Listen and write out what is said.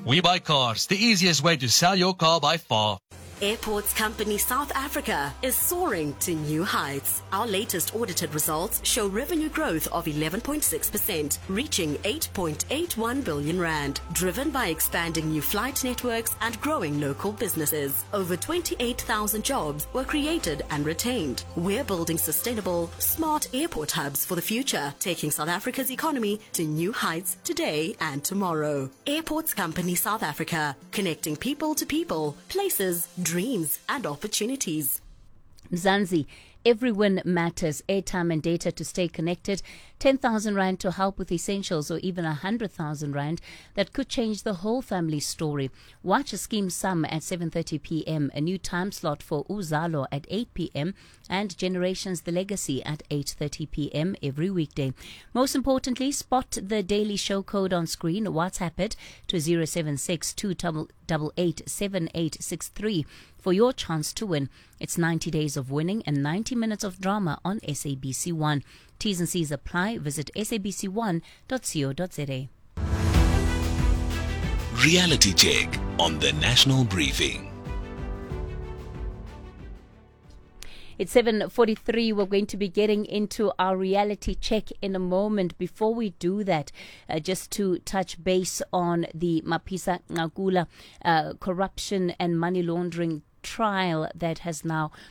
We Buy Cars, the easiest way to sell your car by far. Airports Company South Africa is soaring to new heights. Our latest audited results show revenue growth of 11.6%, reaching 8.81 billion rand, driven by expanding new flight networks and growing local businesses. Over 28,000 jobs were created and retained. We're building sustainable, smart airport hubs for the future, taking South Africa's economy to new heights today and tomorrow. Airports Company South Africa, connecting people to people, places, dreams and opportunities. Mzansi, every win matters. Airtime and data to stay connected. 10,000 Rand to help with essentials, or even 100,000 Rand that could change the whole family's story. Watch a scheme sum at 7:30 p.m. A new time slot for Uzalo at 8 p.m. and Generations the Legacy at 8:30 p.m. every weekday. Most importantly, spot the daily show code on screen. WhatsApp it to 076 288 7863 for your chance to win. It's 90 days of winning and 90 minutes of drama on SABC1. T's and C's apply. Visit sabc1.co.za. Reality check on the National Briefing. It's 7:43. We're going to be getting into our reality check in a moment. Before we do that, just to touch base on the Mapisa Nqakula corruption and money laundering trial that has now